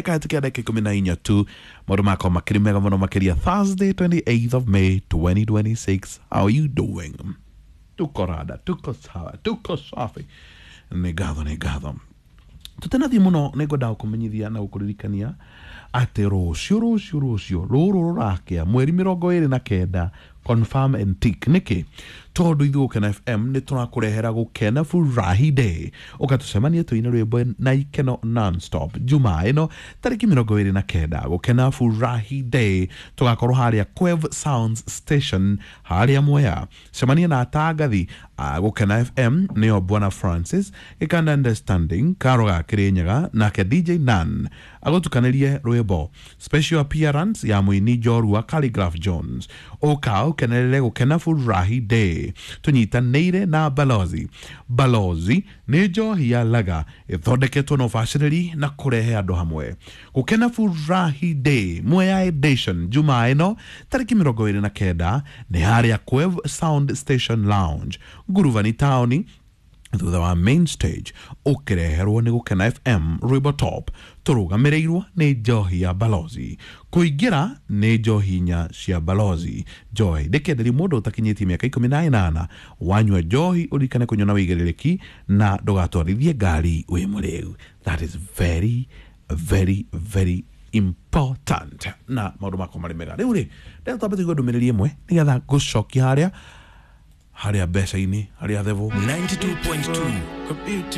Teka tukia dakika 14 tu. Maundu makwa makiri mega muno makiria Thursday 28th of May 2026. How are you doing? Tuko rada, tuko sawa, tuko safi. Negatho. Tutenathi muno nĩngwenda kũmenyithia na gũkũririkania atĩ rũciũ rũrũ rũrakĩa mweri 29 confirm and tick nĩkĩ tondu ithuĩ Gũkena FM nĩ tũrakũrehera Gũkena Furahi Day ũkatucemania tũine rwĩmbo na ikeno non-stop Jumaa ĩno tarĩki 29 Gũkena Furahi Day tũgakorwo harĩa Quev Sounds Station harĩa Mwea cemania na atangathi a Gũkena FM nĩo Bwana Francis Gĩkanda Understanding Karo ga Kĩrĩnyaga nake DJ Nan agũtukanĩrie rwĩmbo special appearance ya mũini Njorua Calligraph Jones ũkenelele Gũkena Furahi Day tunyitanĩire na Balozi nĩ njohi ya laga ĩthondeketwo na ũbacĩrĩri na kũrehe andũ hamwe Gũkena Furahi Day Mwea edition Jumaa ĩno tarĩki 29 nĩ harĩa Quev Sound Station Lounge Nguruvani Town thutha wa main stage ũkĩreherwo nĩ Gũkena FM rwĩmbo top tũrũgamĩrĩirwo nĩ njohi ya Balozi kũingĩra nĩ njohi nya cia Balozi njohi ndĩkenderio mũndũ ũtakinyĩtie mĩaka 18 wanyua njohi ũrikane kũnyua na wĩigĩrĩrĩki na ndũgatwarithie ngari wĩ mũrĩu. That is very very very important na maũndũ makwa marĩ mega rĩu rĩ ndĩratambĩte ndũmĩrĩri ĩmwe nĩgetha ngũcokia harĩa mbeca-inĩ harĩa thevo 92.2